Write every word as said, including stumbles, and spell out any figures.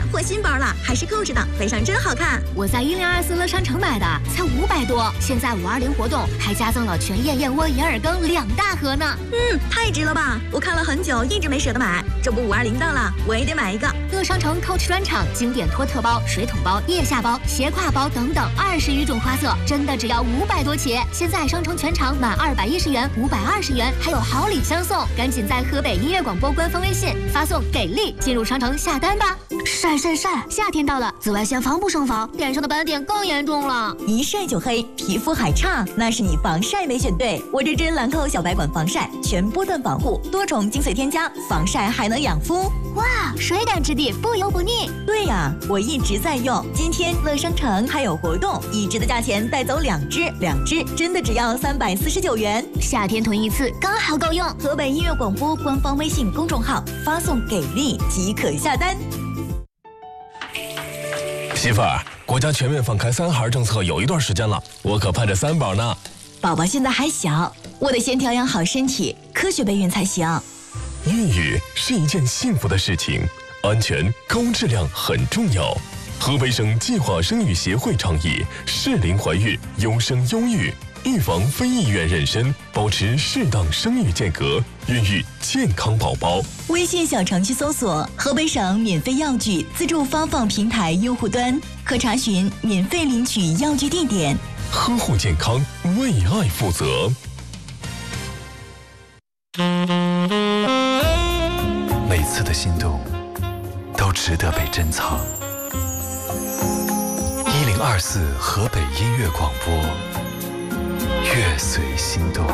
货新包了，还是购置的，背上真好看。 我在一零二四乐商城买的，才五百多。现在五二零活动还加赠了全燕燕窝银耳羹两大盒呢。 嗯，太值了吧！我看了很久，一直没舍得买。这不五二零到了，我也得买一个。 乐商城 Coach 专场经典托特包、水桶包、腋下包、斜挎包等等二十余种花色，真的只要五百多起。现在商城全场满二百一十元、五百二十元，还有好礼相送。赶紧在河北音乐广播官方微信发送“给力”进入商城下单吧。晒晒晒！夏天到了，紫外线防不胜防，脸上的斑点更严重了。 一晒就黑，皮肤还差，那是你防晒没选对。我这支兰蔻小白管防晒，全波段防护，多重精粹添加，防晒还能养肤。 哇，水感质地，不油不腻。 对呀，我一直在用。今天乐商城还有活动，一支的价钱带走两支，两支真的只要三百四十九元。 夏天囤一次刚好够用。 河北音乐广播官方微信公众号发送“给力”即可下单。 媳妇儿，国家全面放开三孩政策有一段时间了，我可盼着三宝呢。 宝宝现在还小，我得先调养好身体，科学备孕才行。 孕育是一件幸福的事情，安全高质量很重要。河北省计划生育协会倡议适龄怀孕，优生优育，预防非意愿妊娠，保持适当生育间隔，孕育健康宝宝。 微信小程序搜索河北省免费药具自助发放平台用户端，可查询免费领取药具地点。 呵护健康，为爱负责。 每次的心动都值得被珍藏。一零二四河北音乐广播，乐随心动。